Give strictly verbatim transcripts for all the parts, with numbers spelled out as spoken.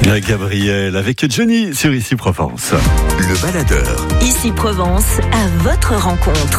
Gabriel avec Johnny sur Ici Provence. Le baladeur. Ici Provence, à votre rencontre.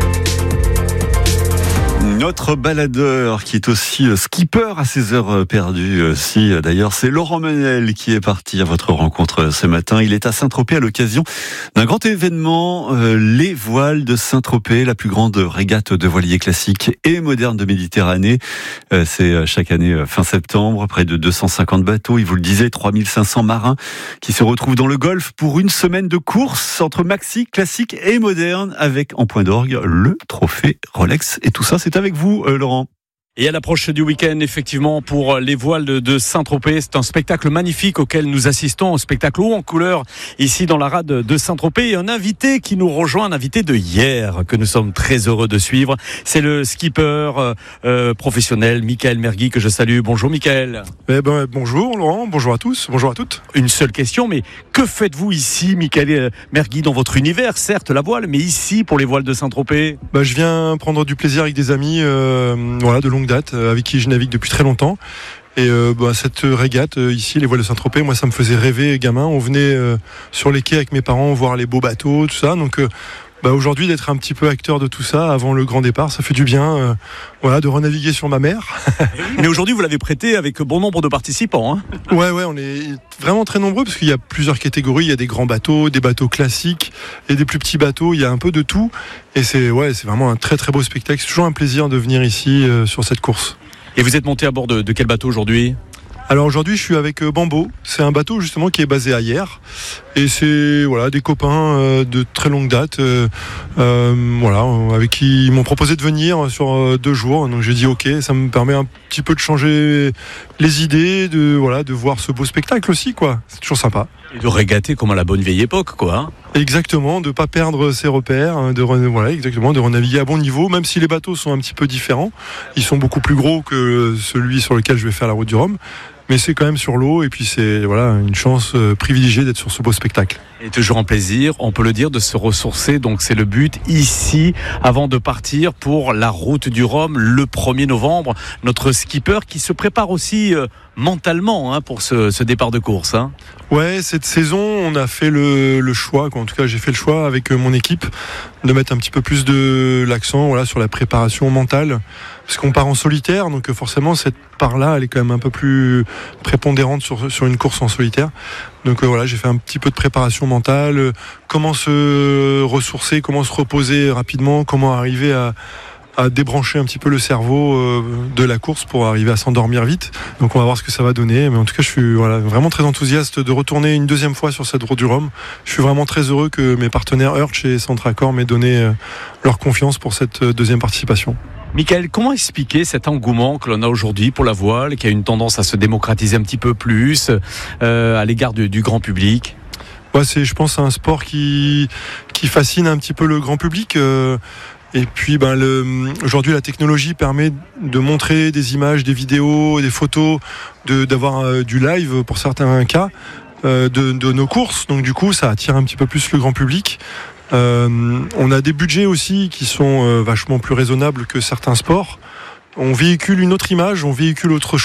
Notre baladeur qui est aussi skipper à ses heures perdues aussi. D'ailleurs, c'est Laurent Menel qui est parti à votre rencontre ce matin. Il est à Saint-Tropez à l'occasion d'un grand événement, euh, les voiles de Saint-Tropez, la plus grande régate de voiliers classiques et modernes de Méditerranée. Euh, c'est chaque année fin septembre, près de deux cent cinquante bateaux, il vous le disait, trois mille cinq cents marins qui se retrouvent dans le Golfe pour une semaine de course entre maxi, classique et moderne, avec en point d'orgue le trophée Rolex. Et tout ça, c'est avec vous, euh, Laurent. Et à l'approche du week-end, effectivement, pour les voiles de Saint-Tropez, c'est un spectacle magnifique auquel nous assistons, un spectacle haut en couleur ici dans la rade de Saint-Tropez. Et un invité qui nous rejoint, un invité de hier, que nous sommes très heureux de suivre. C'est le skipper euh, professionnel, Michael Mergui, que je salue. Bonjour Michael. Eh ben, bonjour Laurent, bonjour à tous, bonjour à toutes. Une seule question, mais que faites-vous ici, Michael Mergui, dans votre univers? Certes, la voile, mais ici, pour les voiles de Saint-Tropez? Bah, je viens prendre du plaisir avec des amis euh, voilà, de longue date, avec qui je navigue depuis très longtemps. Et euh, bah, cette régate euh, ici, les voiles de Saint-Tropez, moi ça me faisait rêver gamin. On venait euh, sur les quais avec mes parents voir les beaux bateaux, tout ça. Donc euh, bah, aujourd'hui d'être un petit peu acteur de tout ça avant le grand départ, ça fait du bien euh, voilà, de renaviguer sur ma mer. Mais aujourd'hui vous l'avez prêté avec bon nombre de participants, hein. Ouais ouais, on est vraiment très nombreux parce qu'il y a plusieurs catégories. Il y a des grands bateaux, des bateaux classiques et des plus petits bateaux. Il y a un peu de tout. Et c'est, ouais, c'est vraiment un très très beau spectacle. C'est toujours un plaisir de venir ici euh, sur cette course. Et vous êtes monté à bord de, de quel bateau aujourd'hui ? Alors aujourd'hui je suis avec euh, Bambo. C'est un bateau justement qui est basé à Hyères. Et c'est voilà, des copains euh, de très longue date euh, euh, voilà, avec qui ils m'ont proposé de venir sur euh, deux jours. Donc j'ai dit ok, ça me permet un petit peu de changer les idées, de, voilà, de voir ce beau spectacle aussi, quoi. C'est toujours sympa. Et de régater comme à la bonne vieille époque, quoi. Hein. Exactement, de ne pas perdre ses repères, de, voilà, exactement, de renaviguer à bon niveau, même si les bateaux sont un petit peu différents. Ils sont beaucoup plus gros que celui sur lequel je vais faire la route du Rhum. Mais c'est quand même sur l'eau et puis c'est voilà, une chance privilégiée d'être sur ce beau spectacle. Et toujours un plaisir, on peut le dire, de se ressourcer. Donc c'est le but ici, avant de partir pour la route du Rhum le premier novembre. Notre skipper qui se prépare aussi euh, mentalement hein, pour ce, ce départ de course. Hein. Ouais, cette saison, on a fait le, le choix, quoi. En tout cas j'ai fait le choix avec mon équipe de mettre un petit peu plus de l'accent voilà, sur la préparation mentale. Parce qu'on part en solitaire, donc forcément cette part-là, elle est quand même un peu plus prépondérante sur, sur une course en solitaire. Donc euh, voilà, j'ai fait un petit peu de préparation mentale, euh, comment se ressourcer, comment se reposer rapidement, comment arriver à, à débrancher un petit peu le cerveau euh, de la course pour arriver à s'endormir vite. Donc on va voir ce que ça va donner. Mais en tout cas, je suis voilà, vraiment très enthousiaste de retourner une deuxième fois sur cette route du Rhum. Je suis vraiment très heureux que mes partenaires Urch et Centracor m'aient donné euh, leur confiance pour cette euh, deuxième participation. Michael, comment expliquer cet engouement que l'on a aujourd'hui pour la voile, qui a une tendance à se démocratiser un petit peu plus euh, à l'égard du, du grand public ? Ouais, c'est, je pense, un sport qui, qui fascine un petit peu le grand public. Euh, et puis, ben, le, aujourd'hui, la technologie permet de montrer des images, des vidéos, des photos, de, d'avoir euh, du live pour certains cas euh, de, de nos courses. Donc, du coup, ça attire un petit peu plus le grand public. Euh, on a des budgets aussi qui sont euh, vachement plus raisonnables que certains sports. On véhicule une autre image, on véhicule autre chose.